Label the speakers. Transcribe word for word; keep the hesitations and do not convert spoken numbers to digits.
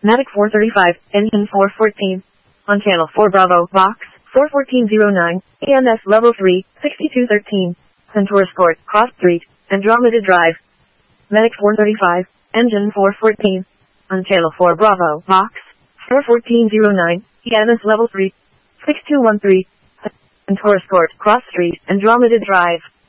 Speaker 1: Matic four thirty-five, engine four fourteen. On channel four Bravo, box, four fourteen oh nine, A M S level three, sixty-two thirteen. Centaur Sport, Cross Street, Andromeda Drive. Matic four thirty-five, engine four fourteen. On channel four Bravo, box, four fourteen oh nine, E M S level three, six two one three. Centaur Sport, Cross Street, Andromeda Drive.